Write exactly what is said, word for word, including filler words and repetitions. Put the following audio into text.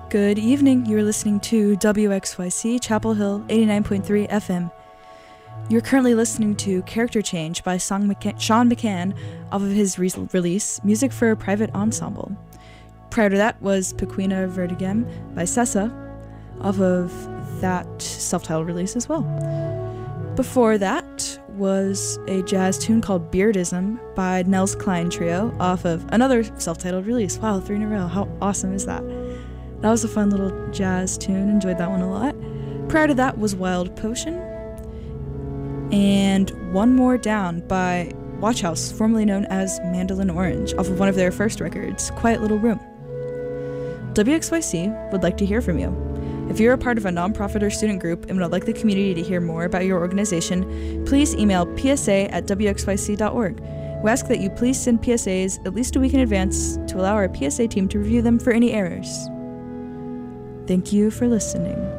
Good evening. You're listening to W X Y C Chapel Hill eighty-nine point three F M. You're currently listening to Character Change by Sean McCann off of his re- release, Music for a Private Ensemble. Prior to that was Pequena Vertigem by Sessa off of that self-titled release as well. Before that was a jazz tune called Beardism by Nels Klein Trio off of another self-titled release. Wow, three in a row. How awesome is that? That was a fun little jazz tune. Enjoyed that one a lot. Prior to that was Wild Potion and One More Down by Watch House, formerly known as Mandolin Orange, off of one of their first records, Quiet Little Room. W X Y C would like to hear from you. If you're a part of a nonprofit or student group and would like the community to hear more about your organization, please email p s a at w x y c dot org. We ask that you please send P S As at least a week in advance to allow our P S A team to review them for any errors. Thank you for listening.